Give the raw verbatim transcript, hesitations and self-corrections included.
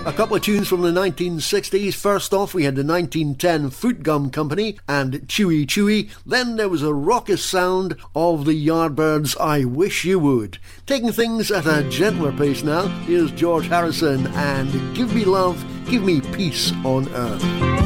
A couple of tunes from the nineteen sixties. First off, we had the nineteen ten Fruit Gum Company and Chewy Chewy. Then there was a raucous sound of the Yardbirds' I Wish You Would. Taking things at a gentler pace now, here's George Harrison and Give Me Love, Give Me Peace on Earth.